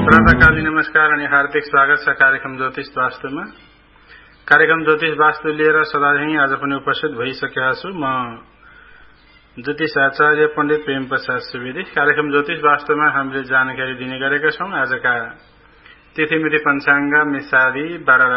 प्रातःकालीन नमस्कार अनि हार्दिक स्वागत छ कार्यक्रम ज्योतिष वास्तुमा। कार्यक्रम ज्योतिष वास्तु लिएर सधैँ आज पनि उपस्थित भइसकेका छु। म ज्योतिष आचार्य पण्डित प्रेम प्रसाद सुवेदी। कार्यक्रम ज्योतिष वास्तुमा हामीले जानकारी दिने गरेका छौं। आजका तिथिमिति पञ्चाङ्ग मेषादि 12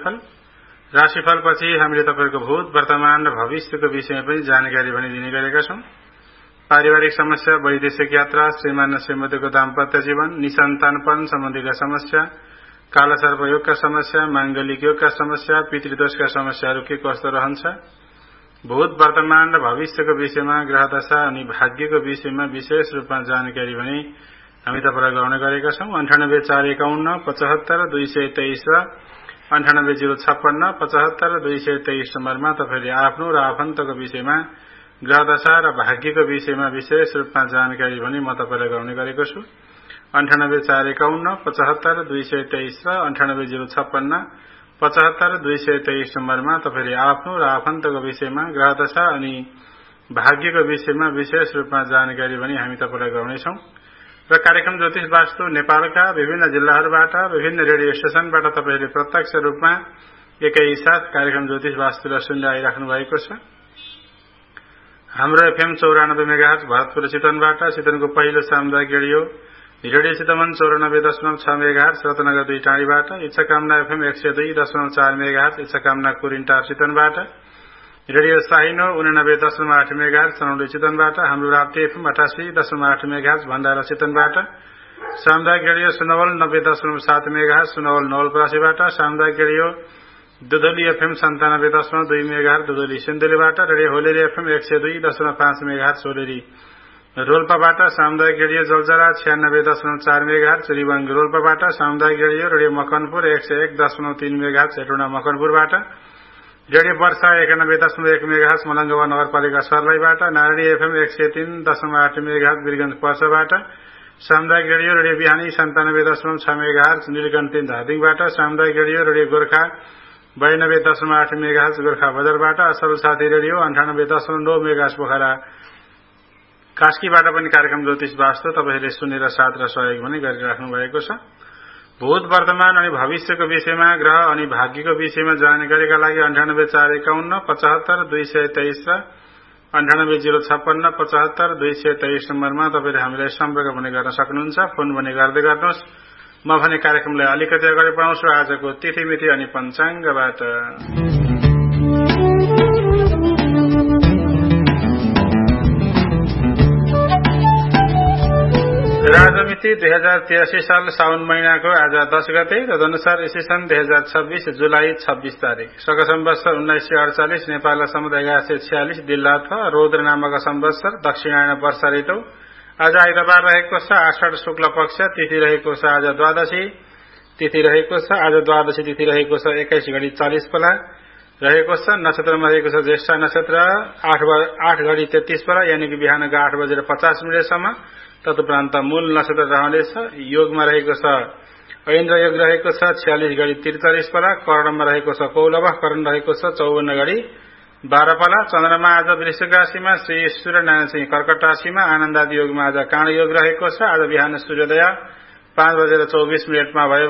राशिफल पछि हामीले तपाईको भूत वर्तमान र भविष्यको विषयमा पनि जानकारी पनि दिने गरेका छौं। पारिवारिक समस्या, वैदेशिक यात्रा, श्रीमान र श्रीमतीको दाम्पत्य जीवन, निसन्तानपन सम्बन्धीका समस्या, कालसर्प योगका समस्या, मांगलिक योगका समस्या, पितृदोषका समस्याहरू के कस्तो रहन्छ, भूत वर्तमान र भविष्यको विषयमा, ग्रह दशा अनि भाग्यको विषयमा विशेष रूपमा जानकारी पनि हामी तपाईलाई गराउने गरेका छौं। 984151 75 223 र 9806 75 223 नम्बरमा तपाईले आफ्नो र आफन्तको विषयमा, ग्रह दशा र भाग्यको विषयमा विशेष रूपमा जानकारी पनि म तपाईलाई गराउने गरेको छु। 984151 75 223 र 9806 75 223 नम्बरमा तपाईले आफ्नो र आफन्तको विषयमा, ग्रह दशा अनि भाग्यको विषयमा विशेष रूपमा जानकारी पनि हामी तपाईलाई गराउनेछौं। र कार्यक्रम ज्योतिष वास्तु नेपालका विभिन्न जिल्लाहरूबाट, विभिन्न रेडियो स्टेशनबाट तपाईले प्रत्यक्ष रूपमा एकैसाथ कार्यक्रम ज्योतिष वास्तुलाई सुन्दै आइराख्नु भएको छ। हाम्रो एफएम 94 मेगाहर्ज भरतपुर चितवनबाट, चितवनको पहिलो सामुदायिक radio Chitwan 94.6 megahertz Ratnanagar 2 टाढीबाट, इच्छाकामना FM 102.4 megahertz इच्छाकामना Kurintar चितवनबाट, radio साहिनो 89.8 megahertz Chanauli चितवनबाट, हाम्रो राप्ती एफएम 88.8 मेगाहर्ज भण्डारा चितवनबाट, सामुदायिक रेडियो सुनवल 90.7 मेगाहर्ज सुनवल नवलपरासीबाट, सामुदायिक रेडियो दुधली एफएम 97.2 मेगाहर्ज दुधली सिन्धुलीबाट, रेडियो होलेरी एफएम 102.5 मेगाहर्ज होलेरी रोल्पाबाट, सामुदायिक रेडियो जलजरा 96.4 मेगाहर्ज रिवाङ रोल्पाबाट, सामुदायिक radio Makanpur 101.3 megahertz Hetauda मकनपुरबाट, radio वर्षा 91.1 मेगाहर्ज मलङ्गवा नगरपालिका सर्लाहीबाट, नारायणी एफएम 103.8 मेगाहर्ज वीरगञ्ज पर्साबाट, सामुदायिक रेडियो बिहानी 97.6 मेगाहर्ज नीलकण्ठ धादिङबाट, सामुदायिक रेडियो गोर्खा 92.8 मेगाहर्ज गोर्खा बजारबाट, असल साथी रेडियो 98.9 मेगाहर्ज पोखरा कास्कीबाट पनि कार्यक्रम ज्योतिष वास्तु तपाईहरूले सुनेर साथ र सहयोग पनि गरिराख्नु भएको छ। भूत वर्तमान अनि भविष्यको विषयमा, ग्रह अनि भाग्यको विषयमा जानकारीका लागि 984151 75 223 र 9806 75 223 नम्बरमा तपाईले हामीलाई सम्पर्क पनि गर्न सक्नुहुन्छ। फोन पनि गर्दै गर्नुहोस्। म भने कार्यक्रमलाई अलिकति अगाडि बढाउँछु आजको तिथिमिति अनि पञ्चाङ्गबाट। राजमिति 2083 साल साउन महिनाको आज 10 गते, तदनुसार ईस्वी 2026 जुलाई 26 तारिक, शक सम्वत्सर 1948 नेपाल समुदाय 1146 दिल्लाथ रौद्र नामक सम्वत्सर दक्षिणायन वर्षा ऋतु। आज आइतबार रहेको छ। आषाढ शुक्ल पक्ष, तिथि रहेको छ आज द्वादशी, तिथि रहेको छ आज द्वादशी, तिथि रहेको छ 21:40 रहेको छ। नक्षत्रमा रहेको छ ज्येष्ठ नक्षत्र 8:33 यानी कि बिहानको 8:50 तदुपरान्त मूल नक्षत्र रहनेछ। योगमा रहेको छ ऐन्द्र योग रहेको छ 46:43 कर्णमा रहेको छ कौलव, कर्ण रहेको छ 54:12। चन्द्रमा आज वृश्चिक राशिमा, श्री सूर्यनारायण सिंह कर्कट राशिमा, आनन्दादि योगमा आज काँड योग रहेको छ। आज बिहान सूर्योदय 5:24 भयो।